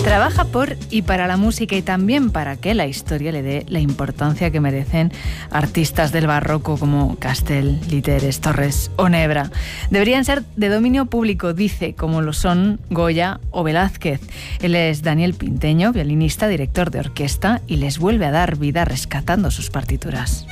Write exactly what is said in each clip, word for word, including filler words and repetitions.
Trabaja por y para la música y también para que la historia le dé la importancia que merecen artistas del barroco como Castel, Literes, Torres o Nebra. Deberían ser de dominio público, dice, como lo son Goya o Velázquez. Él es Daniel Pinteño, violinista, director de orquesta, y les vuelve a dar vida rescatando sus partituras.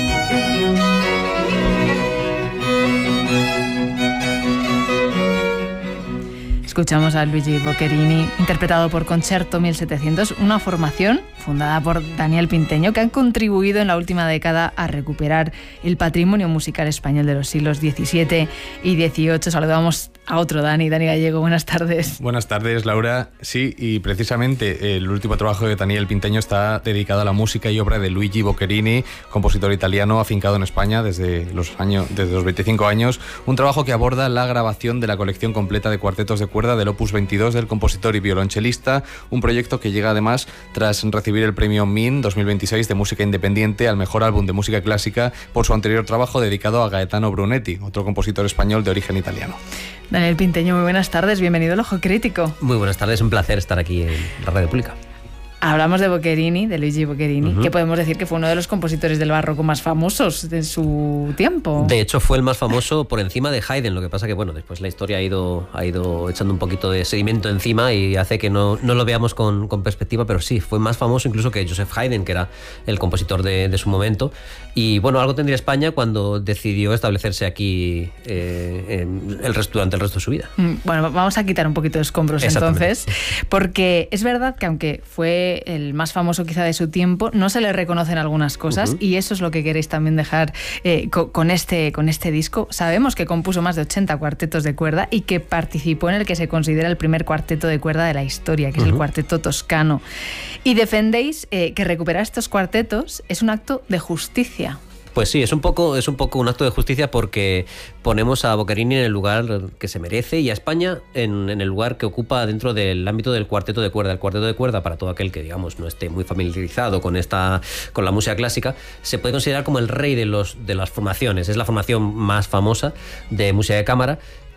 Escuchamos a Luigi Boccherini, interpretado por Concerto mil setecientos, una formación fundada por Daniel Pinteño, que han contribuido en la última década a recuperar el patrimonio musical español de los siglos diecisiete y dieciocho. Saludamos a otro Dani, Dani Gallego. Buenas tardes. Buenas tardes, Laura. Sí, y precisamente el último trabajo de Daniel Pinteño está dedicado a la música y obra de Luigi Boccherini, compositor italiano afincado en España desde los años, desde los veinticinco años. Un trabajo que aborda la grabación de la colección completa de cuartetos de cuerda del Opus veintidós del compositor y violonchelista, un proyecto que llega además tras recibir el premio M I N dos mil veintiséis de música independiente al mejor álbum de música clásica por su anterior trabajo dedicado a Gaetano Brunetti, otro compositor español de origen italiano. Daniel Pinteño, muy buenas tardes, bienvenido al Ojo Crítico. Muy buenas tardes, un placer estar aquí en la Radio Pública. Hablamos de Boccherini, de Luigi Boccherini, uh-huh. que podemos decir que fue uno de los compositores del barroco más famosos de su tiempo. De hecho, fue el más famoso por encima de Haydn. Lo que pasa que, bueno, después la historia ha ido, ha ido echando un poquito de sedimento encima y hace que no, no lo veamos con, con perspectiva, pero sí, fue más famoso incluso que Joseph Haydn, que era el compositor de, de su momento. Y, bueno, algo tendría España cuando decidió establecerse aquí eh, en el resto, durante el resto de su vida. Bueno, vamos a quitar un poquito de escombros entonces, porque es verdad que aunque fue el más famoso quizá de su tiempo, no se le reconocen algunas cosas, uh-huh. y eso es lo que queréis también dejar eh, co- con, este, con este disco. Sabemos que compuso más de ochenta cuartetos de cuerda y que participó en el que se considera el primer cuarteto de cuerda de la historia, que uh-huh. es el Cuarteto Toscano. Y defendéis eh, que recuperar estos cuartetos es un acto de justicia. Pues sí, es un poco es un poco un acto de justicia porque ponemos a Boccherini en el lugar que se merece y a España en, en el lugar que ocupa dentro del ámbito del cuarteto de cuerda. El cuarteto de cuerda, para todo aquel que, digamos, no esté muy familiarizado con esta con la música clásica, se puede considerar como el rey de los de las formaciones. Es la formación más famosa de música de cámara.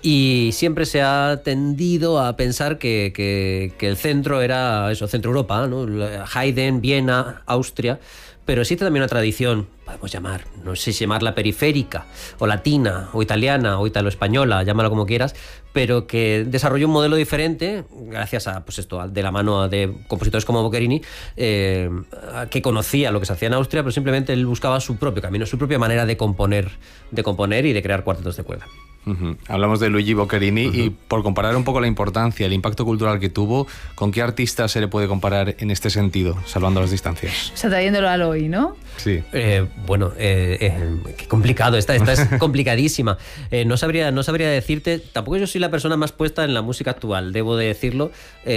Y siempre se ha tendido a pensar que, que, que el centro era eso, Centro Europa, ¿no? Haydn, Viena, Austria. Pero existe también una tradición, podemos llamar, no sé si llamarla periférica, o latina, o italiana, o italo-española, llámala como quieras, pero que desarrolló un modelo diferente, gracias a, pues esto, de la mano de compositores como Boccherini, eh, que conocía lo que se hacía en Austria, pero simplemente él buscaba su propio camino, su propia manera de componer, de componer y de crear cuartetos de cuerda. Uh-huh. Hablamos de Luigi Boccherini, uh-huh. y por comparar un poco la importancia, el impacto cultural que tuvo, ¿con qué artista se le puede comparar en este sentido, salvando las distancias? O sea, trayéndolo al hoy, ¿no? Sí. Eh, bueno, eh, eh, qué complicado, esta, esta es complicadísima. Eh, no sabría, no sabría decirte, tampoco yo soy la persona más puesta en la música actual, debo de decirlo.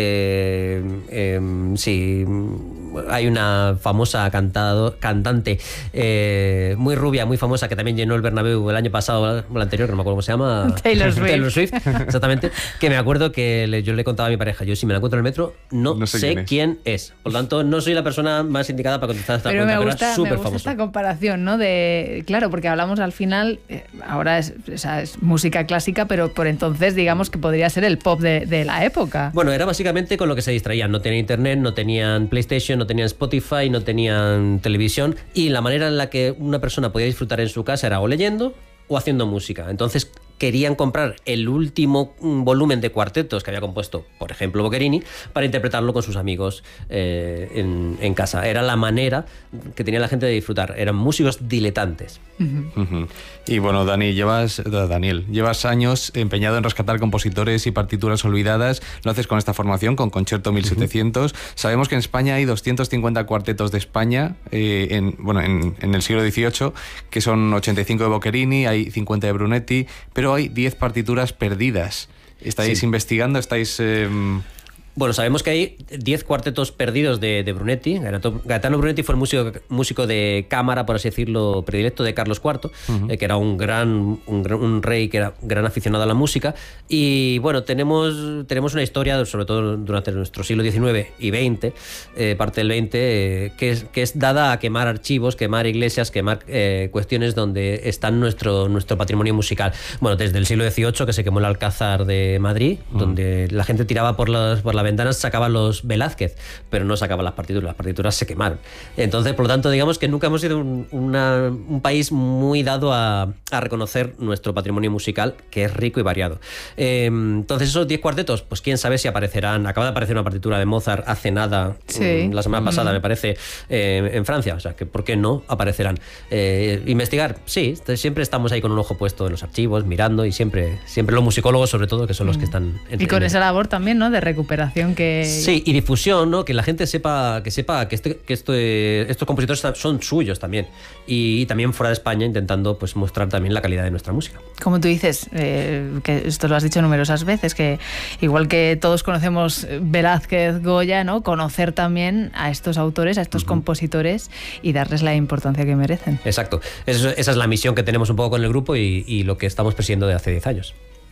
Eh, eh, sí, hay una famosa cantado, cantante eh, muy rubia, muy famosa, que también llenó el Bernabéu el año pasado, el anterior, no me acuerdo cómo se llama. Taylor Swift. Taylor Swift, exactamente. Que me acuerdo que le, yo le contaba a mi pareja, yo si me la encuentro en el metro, no, no sé, sé quién, es. quién es. Por lo tanto, no soy la persona más indicada para contestar esta pero pregunta, me gusta, pero era súper me gusta famoso. Esta comparación, ¿no? De, claro, porque hablamos al final, eh, ahora es, o sea, es música clásica, pero por entonces digamos que podría ser el pop de, de la época. Bueno, era básicamente con lo que se distraían. No tenían internet, no tenían PlayStation, no tenían Spotify, no tenían televisión, y la manera en la que una persona podía disfrutar en su casa era o leyendo o haciendo música. Entonces querían comprar el último volumen de cuartetos que había compuesto, por ejemplo, Boccherini, para interpretarlo con sus amigos eh, en, en casa. Era la manera que tenía la gente de disfrutar. Eran músicos diletantes. Uh-huh. Uh-huh. Y bueno, Dani, llevas, Daniel, llevas años empeñado en rescatar compositores y partituras olvidadas. Lo haces con esta formación, con Concerto mil setecientos. Uh-huh. Sabemos que en España hay doscientos cincuenta cuartetos de España, eh, en, bueno, en, en el siglo dieciocho, que son ochenta y cinco de Boccherini, hay cincuenta de Brunetti, pero hay diez partituras perdidas. ¿Estáis sí. investigando? ¿Estáis...? Eh... Bueno, sabemos que hay diez cuartetos perdidos de, de Brunetti. Gaetano Brunetti fue el músico, músico de cámara, por así decirlo, predilecto de Carlos cuarto, uh-huh. eh, que era un gran, un, un rey que era gran aficionado a la música. Y bueno, tenemos, tenemos una historia, sobre todo durante nuestro siglo diecinueve y veinte, eh, parte del veinte, eh, que, es, que es dada a quemar archivos, quemar iglesias, quemar eh, cuestiones donde está nuestro, nuestro patrimonio musical. Bueno, desde el siglo dieciocho, que se quemó el Alcázar de Madrid, uh-huh. donde la gente tiraba por, los, por la ventanas sacaban los Velázquez, pero no sacaban las partituras, las partituras se quemaron. Entonces, por lo tanto, digamos que nunca hemos sido un, una, un país muy dado a, a reconocer nuestro patrimonio musical, que es rico y variado. Eh, entonces, esos diez cuartetos, pues quién sabe si aparecerán. Acaba de aparecer una partitura de Mozart hace nada, sí. la semana pasada, mm. me parece, eh, en Francia. O sea, que ¿por qué no aparecerán? Eh, investigar, sí, siempre estamos ahí con un ojo puesto en los archivos, mirando, y siempre, siempre los musicólogos, sobre todo, que son los mm. que están... En, y con en esa labor también, ¿no?, de recuperación que... Sí, y difusión, ¿no?, que la gente sepa que sepa que, este, que este, estos compositores son suyos también. Y, y también fuera de España, intentando pues mostrar también la calidad de nuestra música. Como tú dices, eh, que esto lo has dicho numerosas veces, que igual que todos conocemos Velázquez, Goya, ¿no?, conocer también a estos autores, a estos uh-huh. compositores, y darles la importancia que merecen. Exacto. Eso, esa es la misión que tenemos un poco con el grupo y, y lo que estamos persiguiendo de hace diez años.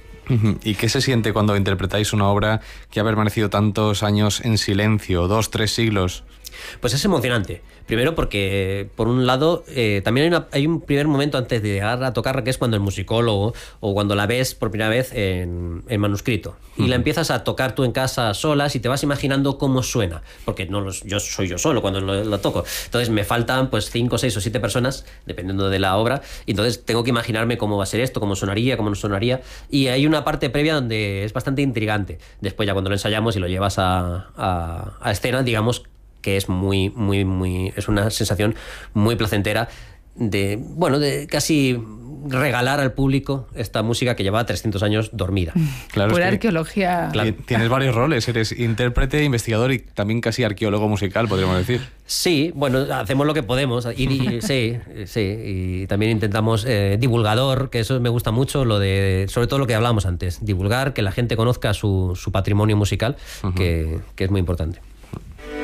¿Y qué se siente cuando interpretáis una obra que ha permanecido tantos años en silencio, dos, tres siglos? Pues es emocionante. Primero porque, por un lado, eh, también hay, una, hay un primer momento antes de llegar a tocarla, que es cuando el musicólogo, o cuando la ves por primera vez en, en manuscrito, y uh-huh. la empiezas a tocar tú en casa solas y te vas imaginando cómo suena, porque no los, yo soy yo solo cuando lo, lo toco. Entonces me faltan pues cinco, seis o siete personas, dependiendo de la obra, y entonces tengo que imaginarme cómo va a ser esto, cómo sonaría, cómo no sonaría, y hay una parte previa donde es bastante intrigante. Después ya cuando lo ensayamos y lo llevas a, a, a escena, digamos que es muy, muy, muy, es una sensación muy placentera de, bueno, de casi regalar al público esta música que lleva trescientos años dormida. Claro, pura es que arqueología. Claro. Tienes varios roles, eres intérprete, investigador y también casi arqueólogo musical, podríamos decir. Sí, bueno, hacemos lo que podemos. Y, y, sí, sí, y también intentamos eh, divulgador, que eso me gusta mucho, lo de, sobre todo lo que hablábamos antes, divulgar, que la gente conozca su, su patrimonio musical, uh-huh. que, que es muy importante.